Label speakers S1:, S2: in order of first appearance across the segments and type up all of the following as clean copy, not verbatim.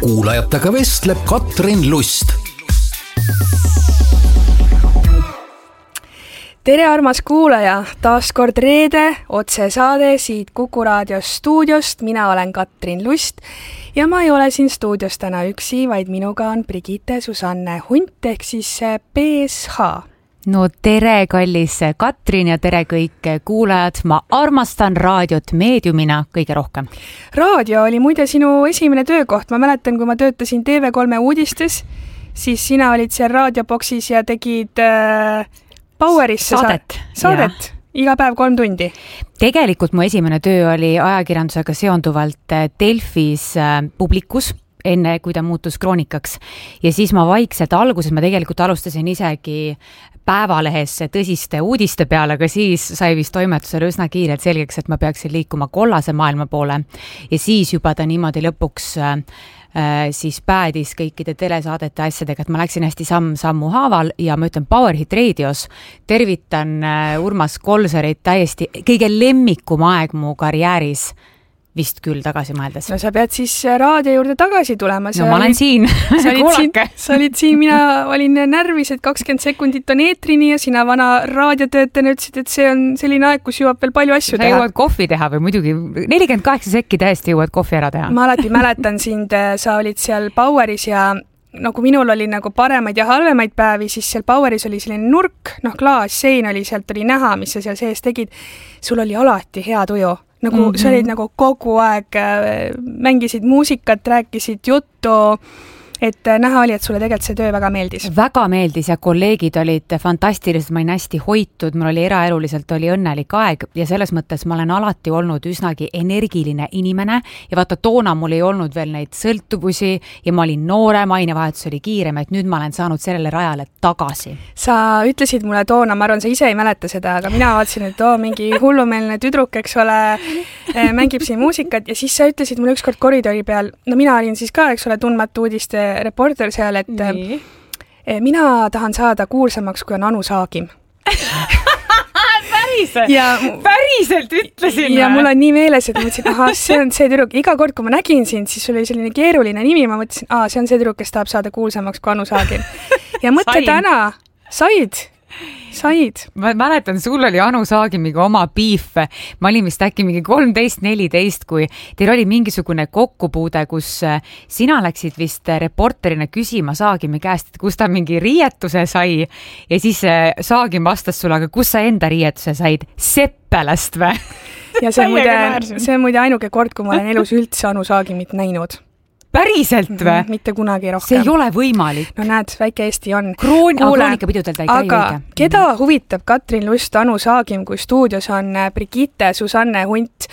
S1: kuulajatega vestleb Katrin Lust.
S2: Tere armas kuulaja, taas kord reede, otsesaade siit Kuku Raadio stuudiost. Mina olen Katrin Lust ja ma ei ole siin stuudios täna üksi, vaid minuga on Brigitte Susanne Hunt ehk siis BSH.
S3: No tere kallis Katrin ja tere kõik kuulajad. Ma armastan raadiot meediumina kõige rohkem.
S2: Raadio oli muide sinu esimene töökoht. Ma mäletan, kui ma töötasin TV3 uudistes, siis sina olid seal raadioboksis ja tegid Powerisse saadet. Iga päev 3 tundi.
S3: Tegelikult mu esimene töö oli ajakirjandusega seonduvalt Delfis Publikus, enne kui ta muutus Kroonikaks. Ja siis ma vaikselt alguses, ma tegelikult alustasin isegi Päevalehes tõsiste uudiste peale, aga siis sai vist toimetusele üsna kiirelt selgeks, et ma peaksin liikuma kollase maailma poole. Ja siis juba ta niimoodi lõpuks siis päädis kõikide telesaadete asjadega, et ma läksin hästi sammu haaval ja ma ütlen Powerhit Radios. Tervitan Urmas Kolsarit täiesti kõige lemmikum aeg mu karjääris. Vist küll tagasi mõeldes.
S2: No sa pead siis raadio juurde tagasi tulema.
S3: No ma olen siin.
S2: Sa olid siin, mina olin närvis, et 20 sekundit on eetrini ja sina vana raadiotöötajana ütlesid, et see on selline aeg, kus jõuab veel palju asju teha.
S3: Sa jõuad kohvi teha või muidugi 48 sekki täiesti jõuad kohvi ära teha.
S2: Ma alati mäletan sind, sa olid seal Poweris ja kui minul oli nagu paremaid ja halvemaid päevi, siis seal Poweris oli selline nurk, klaassein oli, sealt oli näha, mis sa seal sees tegid. Sul oli alati hea tuju. Sa olid kogu aeg, mängisid muusikat, rääkisid juttu, et näha oli, et sulle tegelikult see töö väga meeldis.
S3: Väga meeldis ja kolleegid olid fantastilised, ma olin hästi hoitud, mul oli eraeluliselt oli õnnelik aeg ja selles mõttes ma olen alati olnud üsnagi energiline inimene ja vaata, toona mul ei olnud veel neid sõltuvusi ja ma olin noorem, ainevahetus oli kiirem, et nüüd ma olen saanud sellele rajale tagasi.
S2: Sa ütlesid mulle toona, ma arvan, sa ise ei mäleta seda, aga mina vaatasin, et mingi hullumeelne tüdruk, eks ole, mängib siin muusikat ja siis sa ütlesid mulle ükskord koridori peal, mina olin siis ka, eks ole, tundmatu uudiste reporter seal, et mina tahan saada kuulsamaks, kui on Anu Saagim.
S3: Päriselt ütlesin.
S2: Ja mul on nii meeles, et ma mõtlesin, see on see tüdruk. Iga kord, kui ma nägin sind, siis sul oli selline keeruline nimi. Ma mõtlesin, see on see tüdruk, kes tahab saada kuulsamaks kui Anu Saagim. Ja mõtle täna, said.
S3: Ma mäletan, sul oli Anu Saagimiga oma beef. Ma olin vist äkki mingi 13-14, kui teil oli mingisugune kokkupuude, kus sina läksid vist reporterina küsima Saagimi käest, et kus ta mingi riietuse sai ja siis Saagim vastas sulle, aga kus sa enda riietuse said? Seppelast või?
S2: Ja see on muide ainuke kord, kui ma olen elus üldse Anu Saagimit näinud.
S3: Päriselt või?
S2: Mitte kunagi rohkem.
S3: See ei ole võimalik.
S2: No näed, väike Eesti on.
S3: Kroonikapidudelt ei käi.
S2: Aga keda huvitab Katrin Lust, Anu Saagim, kui stuudios on Brigitte Susanne Hunt?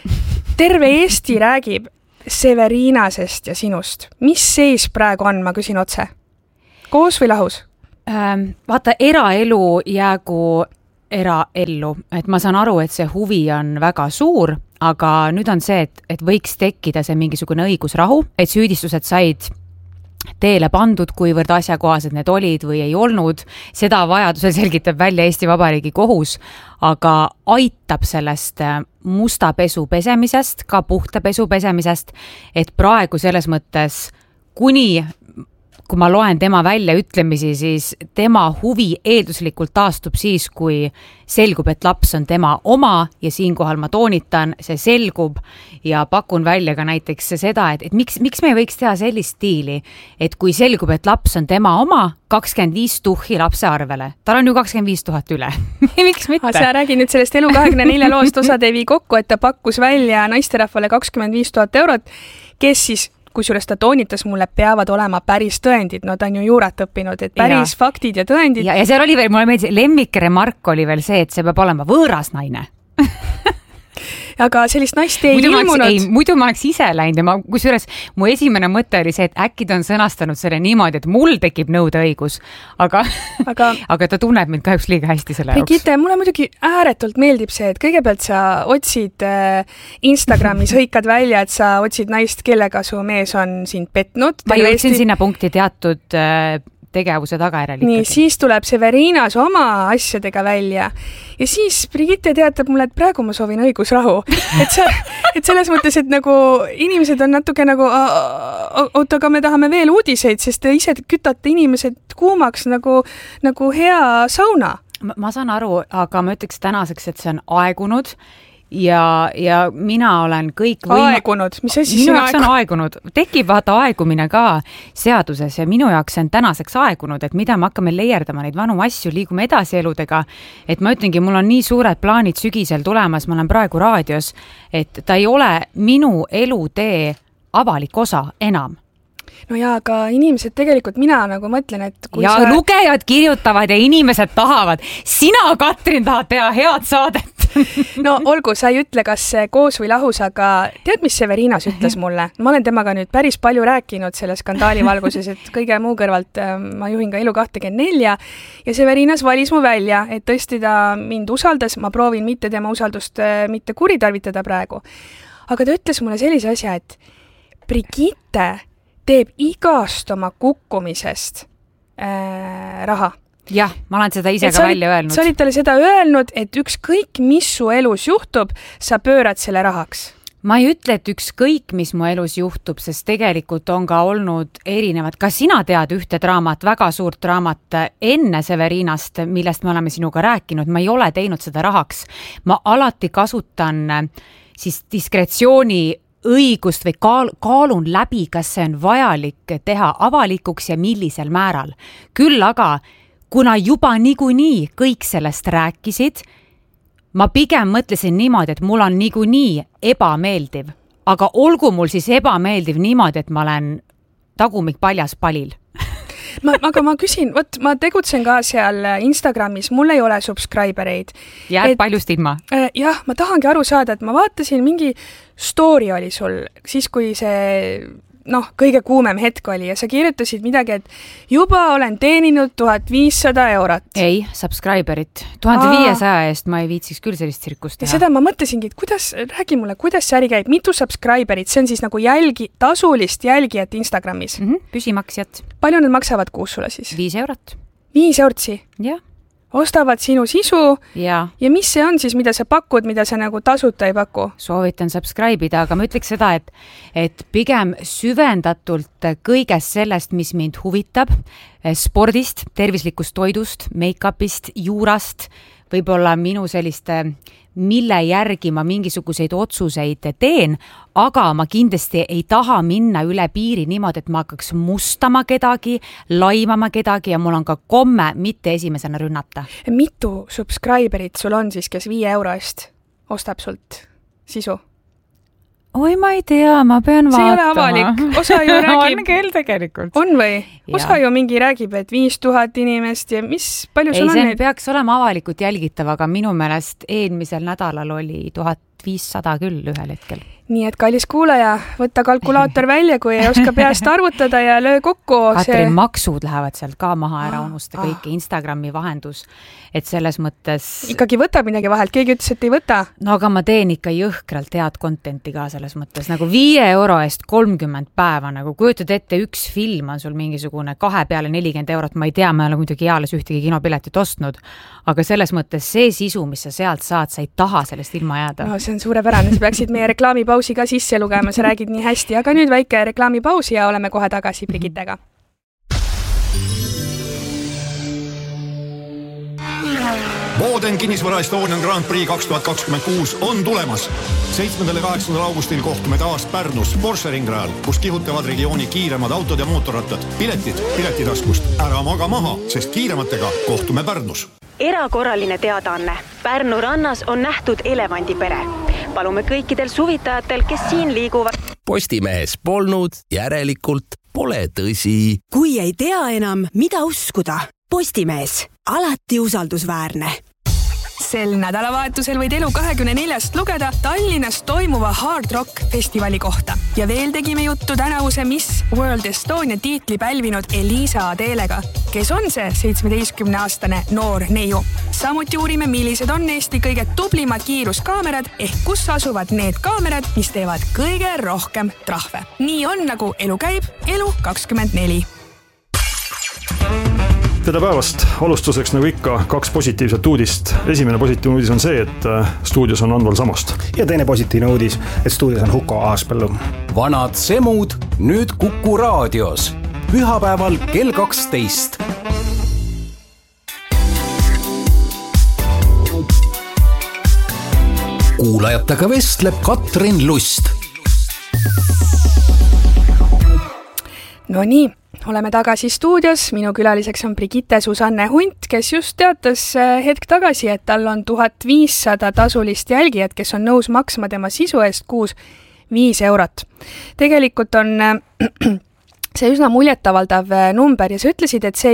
S2: Terve Eesti räägib Severinasest ja sinust. Mis seis praegu on, ma küsin otse? Koos või lahus?
S3: Vaata, eraelu jäägu eraellu. Et ma saan aru, et see huvi on väga suur, aga nüüd on see, et võiks tekkida see mingisugune õigusrahu, et süüdistused said teele pandud, kuivõrd asjakohased need olid või ei olnud. Seda vajadusel selgitab välja Eesti Vabariigi kohus, aga aitab sellest musta pesu pesemisest, ka puhta pesu pesemisest, et praegu selles mõttes kui ma loen tema väljaütlemisi, siis tema huvi eelduslikult taastub siis, kui selgub, et laps on tema oma ja siinkohal ma toonitan, see selgub ja pakun välja ka näiteks seda, et miks me võiks teha sellist stiili, et kui selgub, et laps on tema oma, 25 tuhhi lapse arvele. Tal on ju 25 000 üle. Miks mitte?
S2: Sa räägi nüüd sellest Elu 24 loost, osad ei vii kokku, et ta pakkus välja naisterahvale 25 000 eurot, kes siis kusjuures ta toonitas mulle, peavad olema päris tõendid. No ta on ju juurat õppinud, et päris faktid ja tõendid.
S3: Ja seal oli veel, mulle meeldis, lemmikremark oli veel see, et see peab olema võõras naine.
S2: Aga sellist naist ei ilmunud.
S3: Muidu ma oleks ise läinud ja kusjuures mu esimene mõte oli see, et äkki ta on sõnastanud selle niimoodi, et mul tekib nõudeõigus, aga ta tunneb mind kahjuks liiga hästi selle jaoks.
S2: Brigitte, mulle muidugi ääretult meeldib see, et kõigepealt sa otsid Instagramis, hõikad välja, et sa otsid naist, kellega su mees on sind petnud.
S3: Ma jõudsin sinna punkti teatud tegevuse tagajärjel
S2: nii,
S3: ikkagi.
S2: siis tuleb Severinas oma asjadega välja ja siis Brigitte teatab mulle, et praegu ma soovin õigusrahu. Et selles mõttes, et nagu inimesed on natuke nagu oota, aga me tahame veel uudiseid, sest te ise kütate inimesed kuumaks nagu hea sauna.
S3: Ma saan aru, aga ma ütleks tänaseks, et see on aegunud ja mina olen kõik
S2: aegunud, mis asi
S3: minu jaoks on aegunud, tekib vaata aegumine ka seaduses ja minu jaoks on tänaseks aegunud, et mida me hakkame leierdama neid vanu asju, liigume edasi eludega, et ma ütlengi, mul on nii suured plaanid sügisel tulemas, ma olen praegu raadios, et ta ei ole minu elutee avalik osa enam.
S2: No jaa, aga inimesed tegelikult, mina nagu mõtlen, et kui
S3: ja lugejad kirjutavad ja inimesed tahavad. Sina, Katrin, tahad teha head saadet.
S2: No olgu, sa ei ütle, kas koos või lahus, aga tead, mis Severinas ütles mulle? Ma olen temaga nüüd päris palju rääkinud selle skandaali valguses, et kõige muu kõrvalt ma juhin ka Elu24 ja Severinas valis mu välja, et tõesti ta mind usaldas, ma proovin mitte tema usaldust mitte kuritarvitada praegu. Aga ta ütles mulle sellise asja, et Brigitte teeb igast oma kukkumisest raha.
S3: Jah, ma olen seda ise ka välja öelnud.
S2: Sa olid talle seda öelnud, et ükskõik, mis su elus juhtub, sa pöörad selle rahaks.
S3: Ma ei ütle, et ükskõik, mis mu elus juhtub, sest tegelikult on ka olnud erinevad. Kas sina tead ühte draamat, väga suurt draamat enne Severinast, millest me oleme sinuga rääkinud? Ma ei ole teinud seda rahaks. Ma alati kasutan siis diskretsiooni õigust või kaalun läbi, kas see on vajalik teha avalikuks ja millisel määral. Küll aga, kuna juba niikuinii kõik sellest rääkisid, ma pigem mõtlesin niimoodi, et mul on niikuinii ebameeldiv, aga olgu mul siis ebameeldiv niimoodi, et ma olen tagumik paljas palil.
S2: Aga ma küsin, ma tegutsen ka seal Instagramis, mul ei ole subscribereid.
S3: Jääd paljust ilma?
S2: Jah, ma tahangi aru saada, et ma vaatasin, mingi story oli sul, siis kui see kõige kuumem hetk oli ja sa kirjutasid midagi, et juba olen teeninud 1500 eurot.
S3: Ei, subscriberit. 1500 eest ma ei viitsiks küll sellist tsirkust teha.
S2: Ja seda ma mõtlesingi, et räägi mulle, kuidas see äri käib, mitu subscriberit, see on siis nagu tasulist jälgijat Instagramis.
S3: Püsimaksjat.
S2: Palju need maksavad kuus sulle siis?
S3: 5 eurot.
S2: 5 eurtsi?
S3: Jah.
S2: Ostavad sinu sisu
S3: ja
S2: mis see on siis, mida sa pakud, mida sa nagu tasuta ei paku?
S3: Soovitan subscribe'ida, aga ma ütleks seda, et pigem süvendatult kõigest sellest, mis mind huvitab, spordist, tervislikust toidust, make-upist, juurast, võib-olla minu selliste, mille järgi ma mingisuguseid otsuseid teen, aga ma kindlasti ei taha minna üle piiri niimoodi, et ma hakkaks mustama kedagi, laimama kedagi ja mul on ka komme mitte esimesena rünnata.
S2: Mitu subscriberit sul on siis, kes 5 euro eest ostab sult sisu?
S3: Oi, ma ei tea, ma pean vaatama. See
S2: ei ole avalik. Osa ju räägib...
S3: on küll tegelikult.
S2: On või? Osa ju mingi räägib, et 5000 inimest ja palju sul on
S3: neid?
S2: Ei,
S3: see peaks olema avalikult jälgitav, aga minu meelest eelmisel nädalal oli 1500 küll ühel hetkel.
S2: Nii et kallis kuulaja, võtta kalkulaator välja, kui ei oska peast arvutada ja löö kokku.
S3: Katrin, maksud lähevad sealt ka maha ära, unusta kõike Instagrami vahendus, et selles mõttes...
S2: Ikkagi võtab midagi vahelt, keegi ütles, et ei võta?
S3: No aga ma teen ikka jõhkralt head contenti ka selles mõttes, nagu 5 euro eest 30 päeva, nagu kujutad ette, üks film on sul mingisugune 2 peale 40 eurot, ma ei tea, ma ei ole muidugi eales ühtegi kinopiletit ostnud, aga selles mõttes see sisu, mis sa sealt saad, sa ei taha sellest ilma jääda.
S2: No, see on suurepärane, sa peaksid meie reklaamipausi ka sisse lugema, sa räägid nii hästi, aga nüüd väike reklaamipaus ja oleme kohe tagasi Brigittega.
S4: Boden kinnisvara Estonian Grand Prix 2026 on tulemas. 7. ja 8. augustil kohtume taas Pärnus Porsche ringrajal, kus kihutavad regiooni kiiremad autod ja mootorrattad. Piletid piletitaskust. Ära maga maha, sest kiirematega kohtume Pärnus.
S5: Erakorraline teadaanne. Pärnu rannas on nähtud elevandipere. Palume kõikidel suvitajatel, kes siin liiguvad.
S1: Postimehes polnud, järelikult pole tõsi.
S6: Kui ei tea enam, mida uskuda. Postimees. Alati usaldusväärne.
S2: Sel nädalavahetusel võid Elu24 lugeda Tallinnas toimuva Hard Rock festivali kohta. Ja veel tegime juttu tänavuse Miss World Estonia tiitli pälvinud Elisa Adelega, kes on see 17-aastane noor neiu. Samuti uurime, millised on Eesti kõige tublimad kiiruskaamerad ehk kus asuvad need kaamerad, mis teevad kõige rohkem trahve. Nii on, nagu elu käib, Elu24.
S7: tere päevast! Alustuseks nagu ikka 2 positiivset uudist. Esimene positiivne uudis on see, et stuudios on Anval Samost.
S8: Ja teine positiivne uudis, et stuudios on Huko Aaspõllu.
S1: Vanad semud nüüd Kuku raadios. Pühapäeval kell 12. Kuulajatega vestleb Katrin Lust.
S2: No nii, oleme tagasi stuudios. Minu külaliseks on Brigitte Susanne Hunt, kes just teatas hetk tagasi, et tal on 1500 tasulist jälgijat, kes on nõus maksma tema sisu eest kuus 5 eurot. Tegelikult on see üsna muljetavaldav number ja sa ütlesid, et see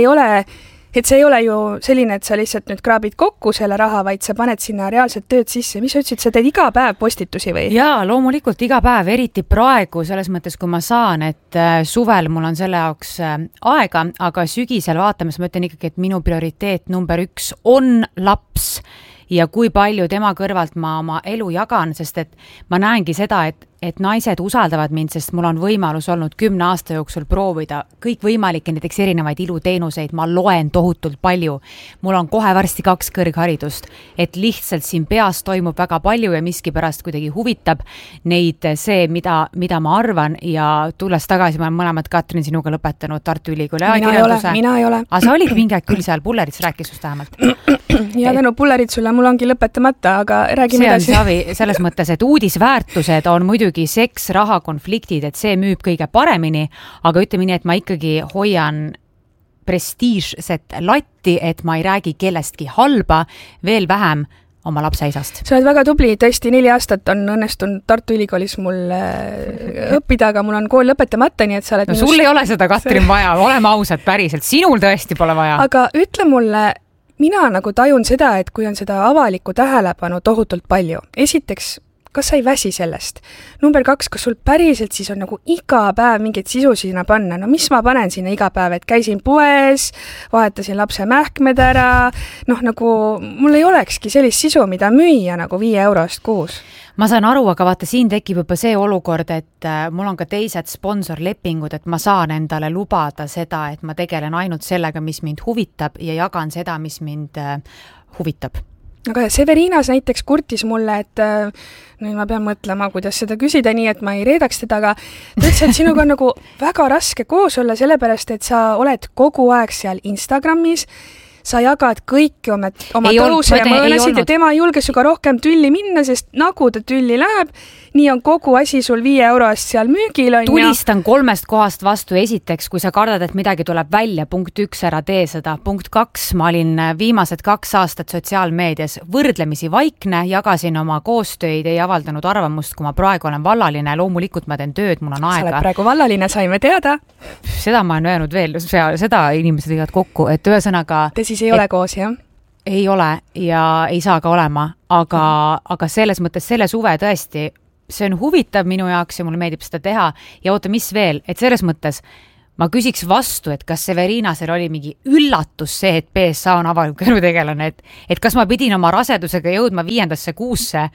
S2: ei ole ju selline, et sa lihtsalt nüüd kraabid kokku selle raha, vaid sa paned sinna reaalselt tööd sisse. Mis sa ütlesid, sa teed iga päev postitusi või?
S3: Jaa, loomulikult iga päev, eriti praegu selles mõttes, kui ma saan, et suvel mul on selle jaoks aega, aga sügisel vaatamas ma ütlen ikkagi, et minu prioriteet number 1 on laps ja kui palju tema kõrvalt ma oma elu jagan, sest et ma näengi seda, et naised usaldavad mind, sest mul on võimalus olnud 10 aasta jooksul proovida kõik võimalikke näiteks erinevaid iluteenuseid, ma loen tohutult palju. Mul on kohe varsti 2 kõrgharidust, et lihtsalt siin peas toimub väga palju ja miskipärast kuidagi huvitab neid see, mida ma arvan ja tulles tagasi, ma olen mõlemad Katrin sinuga lõpetanud Tartu Ülikooli ajakirjanduse.
S2: Mina ei ole.
S3: Aga sa olid mingi aeg küll seal, Pullerits rääkis just vähemalt.
S2: Ja tänu Pulleritsule mul ongi lõpetamata, aga räägime edasi.
S3: See on Savi selles mõttes, et uudisväärtused on muidugi seks, raha, konfliktid, et see müüb kõige paremini, aga ütleme nii, et ma ikkagi hoian prestiižset latti, et ma ei räägi kellestki halba, veel vähem oma lapse isast.
S2: Sa oled väga tubli, tõesti 4 aastat on õnnestunud Tartu Ülikoolis mul õppida, aga mul on kool lõpetamata, nii et sa oled
S3: sul ei ole seda, Katrin, vaja, oleme ausad päriselt, sinul tõesti pole vaja.
S2: Aga ütle mulle, mina nagu tajun seda, et kui on seda avalikku tähelepanu tohutult palju. Esiteks, kas sa ei väsi sellest? Number 2, kas sul päriselt siis on nagu iga päev mingit sisu sinna panna? No mis ma panen sinna iga päev, et käisin poes, vahetasin lapse mähkmed ära, nagu mul ei olekski sellist sisu, mida müüa nagu 5 eurost kuus.
S3: Ma saan aru, aga vaata, siin tekib juba see olukord, et mul on ka teised sponsorlepingud, et ma saan endale lubada seda, et ma tegelen ainult sellega, mis mind huvitab ja jagan seda, mis mind huvitab.
S2: Aga Severinas näiteks kurtis mulle, et nüüd ma pean mõtlema, kuidas seda küsida nii, et ma ei reedaks teda, aga ta ütles, et sinuga on nagu väga raske koos olla, sellepärast, et sa oled kogu aeg seal Instagramis, sa jagad kõiki oma tõuse ja mõõnasid ja tema ei julge suga rohkem tülli minna, sest nagu ta tülli läheb, nii on kogu asi sul 5 eurost seal müügil on.
S3: Tulistan 3 kohast vastu. Esiteks, kui sa kardad, et midagi tuleb välja, punkt 1, ära tee seda. Punkt 2, ma olin viimased 2 aastat sotsiaalmeedias võrdlemisi vaikne, jagasin oma koostöid, ei avaldanud arvamust, kui ma praegu olen vallaline, loomulikult ma teen tööd, mul on aega.
S2: Sa oled praegu vallaline, saime teada.
S3: Seda ma olen öelnud veel, seda inimesed võivad kokku, et ühesõnaga
S2: te siis ei ole koos, jah?
S3: Ei ole ja ei saa ka olema, aga selles mõttes selle suve tõesti see on huvitav minu jaoks ja mulle meeldib seda teha ja oota, mis veel, et selles mõttes ma küsiks vastu, et kas Severinasel oli mingi üllatus see, et PSA on avaliku elu tegelane, et kas ma pidin oma rasedusega jõudma 5. kuusse,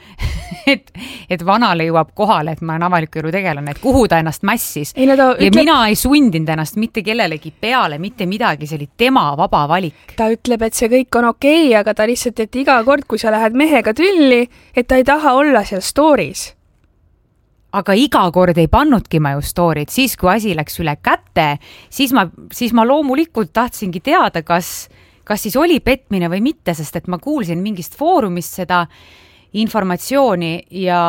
S3: et vanale jõuab kohale, et ma olen avaliku elu tegelane, et kuhu ta ennast mässis. Mina ei sundinud ennast mitte kellelegi peale, mitte midagi, see oli tema vaba valik.
S2: Ta ütleb, et see kõik on okei, aga ta lihtsalt, et iga kord, kui sa lähed mehega tülli, et ta ei taha olla seal stories.
S3: Aga iga kord ei pannudki ma ju story'd, siis kui asi läks üle kätte, siis ma loomulikult tahtsingi teada, kas siis oli petmine või mitte, sest et ma kuulsin mingist foorumist seda informatsiooni ja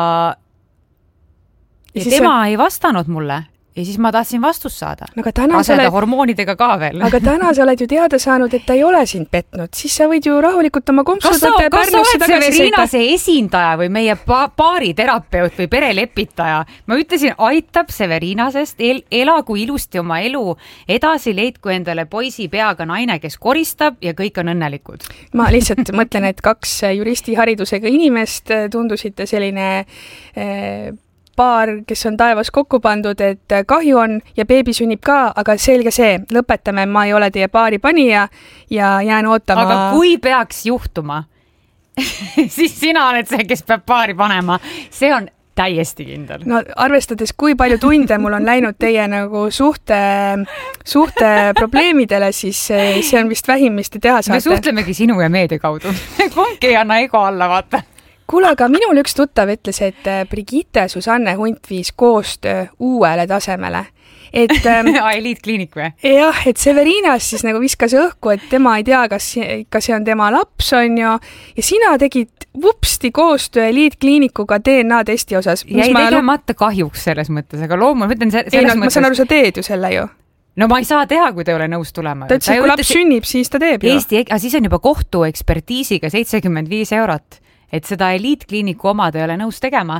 S3: tema ei vastanud mulle. Ja siis ma tahtsin vastust saada. Raseda hormoonidega ka veel.
S2: Aga täna sa oled ju teada saanud, et ta ei ole sind petnud. Siis sa võid ju rahulikult oma kompsudate
S3: Kas sa oled Severinase esindaja või meie baariterapeut või perelepitaja? Ma ütlesin, aitab Severinasest, elagu ilusti oma elu edasi, leidku endale poisi peaga naine, kes koristab ja kõik on õnnelikud.
S2: Ma lihtsalt mõtlen, et 2 juristiharidusega inimest tundusite selline paar, kes on taevas kokku pandud, et kahju on ja beebi sünnib ka, aga selge see, lõpetame, ma ei ole teie paari panija ja jään ootama.
S3: Aga kui peaks juhtuma, siis sina oled see, kes peab paari panema. See on täiesti kindel.
S2: No arvestades, kui palju tunde mul on läinud teie nagu suhte probleemidele, siis see on vist vähim, mis te teha saate.
S3: Me suhtlemegi sinu ja meedia kaudu. Kumbki ei anna ego alla, vaata.
S2: Kuule, aga minul üks tuttav ütles, et Brigitte Susanne Hunt viis koostöö uuele tasemele.
S3: Eliitkliinik või?
S2: Jah, et Severinas siis nagu viskas õhku, et tema ei tea, kas see on tema laps on ju, ja sina tegid vupsti koostöö Eliitkliinikuga DNA-testi osas.
S3: Jäi tegemata kahjuks selles mõttes, aga loomul mõtlen selles
S2: mõttes... ma saan aru, sa teed ju selle ju.
S3: No ma ei saa teha, kui te ei ole nõus tulema.
S2: Ta ütles, et kui laps sünnib, siis ta teeb ju.
S3: Siis on juba kohtu ekspertiisiga 75 €, et seda Eliitkliiniku omad ei ole nõus tegema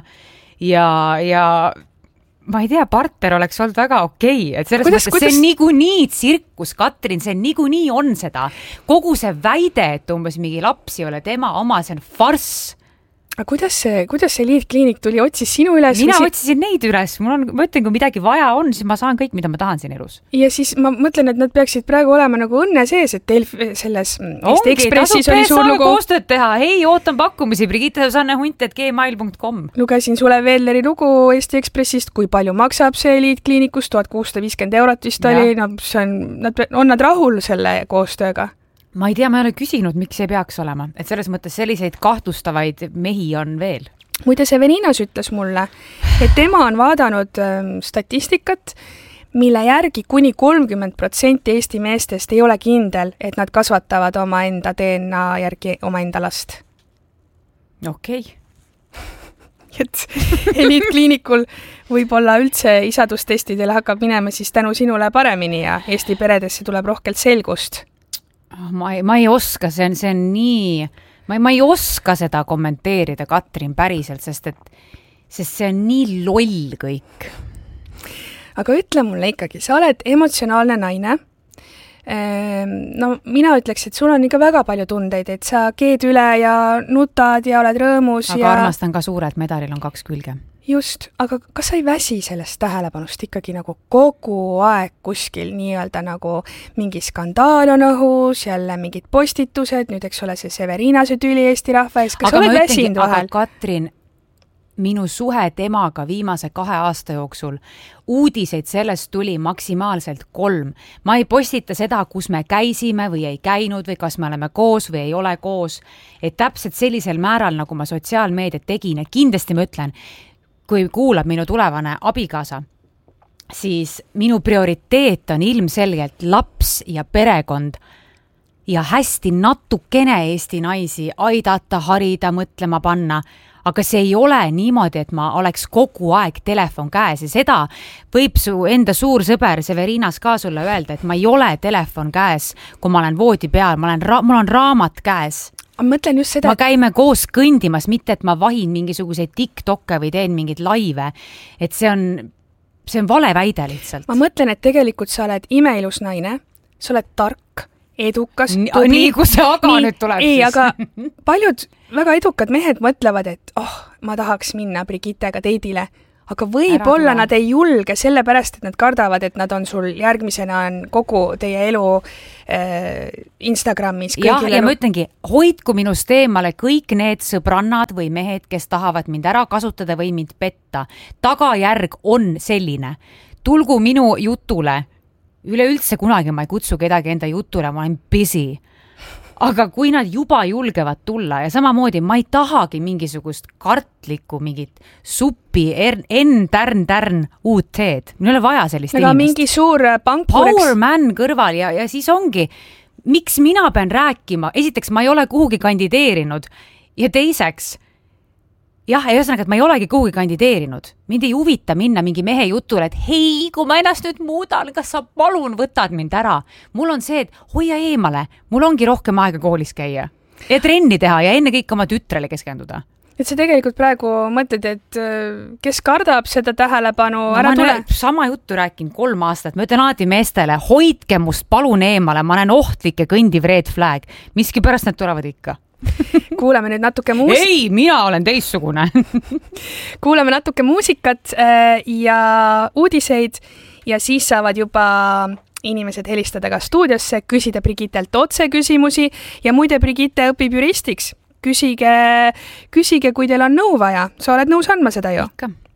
S3: ja ma ei tea, partner oleks olnud väga okei. Et selles mõttes see on niikuinii tsirkus, Katrin, see niikuinii on seda. Kogu see väide, et umbes mingi laps ei ole tema oma, see on farss.
S2: Aga kuidas see Eliitkliinik tuli, otsis sinu üles?
S3: Mina otsisin neid üles, ma ütlen, kui midagi vaja on, siis ma saan kõik, mida ma tahan siin elus.
S2: Ja siis ma mõtlen, et nad peaksid praegu olema nagu õnne sees, et teil selles Eesti Ekspressis oli suur lugu.
S3: Koostööd teha, hei, ootan pakkumisi, Brigitte Susanne Hunt, @gmail.com.
S2: Lugesin Sulev Velleri lugu Eesti Ekspressist, kui palju maksab see Eliitkliinikus, 1650 € vist oli, no see on nad rahul selle koostööga?
S3: Ma ei tea, ma ei ole küsinud, miks ei peaks olema. Et selles mõttes selliseid kahtlustavaid mehi on veel.
S2: Muide, Severinas ütles mulle, et tema on vaadanud statistikat, mille järgi kuni 30% Eesti meestest ei ole kindel, et nad kasvatavad oma enda DNA järgi oma enda last.
S3: Okei.
S2: Et Eliitkliinikul võib-olla üldse isadustestidele hakkab minema siis tänu sinule paremini ja Eesti peredesse tuleb rohkelt selgust.
S3: Ma ei oska, see on nii, ma ei oska seda kommenteerida, Katrin, päriselt, sest see on nii loll kõik.
S2: Aga ütle mulle ikkagi, sa oled emotsionaalne naine. No mina ütleks, et sul on ikka väga palju tundeid, et sa keed üle ja nutad ja oled rõõmus.
S3: Aga armastan ka suure, et medalil on 2 külge.
S2: Just, aga kas sa ei väsi sellest tähelepanust ikkagi nagu kogu aeg kuskil nii-öelda nagu mingi skandaal on õhus, jälle mingid postitused, nüüd eks ole see Severinase tüli Eesti rahva ees, kas aga oled väsinud vahel?
S3: Aga Katrin, minu suhe temaga viimase 2 aasta jooksul, uudiseid sellest tuli maksimaalselt 3. Ma ei postita seda, kus me käisime või ei käinud või kas me oleme koos või ei ole koos. Et täpselt sellisel määral, nagu ma sotsiaalmeediat tegin, ja kindlasti ma ütlen, kui kuulab minu tulevane abikaasa, siis minu prioriteet on ilmselgelt laps ja perekond ja hästi natukene Eesti naisi aidata, harida, mõtlema panna. Aga see ei ole niimoodi, et ma oleks kogu aeg telefon käes ja seda võib su enda suur sõber Severinas ka sulle öelda, et ma ei ole telefon käes, kui ma olen voodi peal, mul on raamat käes.
S2: Ma mõtlen just seda,
S3: ma käime koos kõndimas, mitte et ma vahin mingisuguseid TikTokke või teen mingeid laive. Et see on vale väide lihtsalt.
S2: Ma mõtlen, et tegelikult sa oled imeilus naine, sa oled tark, edukas.
S3: Nii, kus see aga nüüd tuleb
S2: ei,
S3: siis.
S2: Aga paljud väga edukad mehed mõtlevad, et ma tahaks minna Brigittega teidile. Aga võib-olla nad ei julge sellepärast, et nad kardavad, et nad on sul järgmisena on kogu teie elu Instagramis.
S3: Ja ma ütlengi, hoidku minust eemale kõik need sõbrannad või mehed, kes tahavad mind ära kasutada või mind petta. Tagajärg on selline. Tulgu minu jutule. Üleüldse kunagi ma ei kutsu kedagi enda jutule, ma olen busy. Aga kui nad juba julgevad tulla ja samamoodi ma ei tahagi mingisugust kartlikku, mingit suppi, tärn uut teed. Mul ei ole vaja sellist
S2: inimest. Mingi suur pankur.
S3: Power man kõrval ja siis ongi, miks mina pean rääkima? Esiteks, ma ei ole kuhugi kandideerinud ja teiseks, jah, ei ühesõnaga, et ma ei olegi kuhugi kandideerinud. Mind ei huvita minna mingi mehe jutule, et hei, kui ma ennast nüüd muudan, kas sa palun võtad mind ära? Mul on see, et hoia eemale, mul ongi rohkem aega koolis käia ja trenni teha ja enne kõik oma tütrele keskenduda.
S2: Et sa tegelikult praegu mõtled, et kes kardab seda tähelepanu, ära tule?
S3: Sama juttu rääkinud 3 aastat. Ma ütlen alati meestele, hoidke must palun eemale, ma olen ohtlik ja kõndiv red flag. Miski pärast nad tulevad ikka.
S2: Kuuleme nüüd natuke
S3: Ei, mina olen teissugune.
S2: Kuuleme natuke muusikat ja uudiseid ja siis saavad juba inimesed helistada ka stuudiosse, küsida Brigittelt otse küsimusi ja muide Brigitte õpib juristiks. küsige, kui teil on nõu vaja. Sa oled nõus andma seda ju?
S3: Ikka.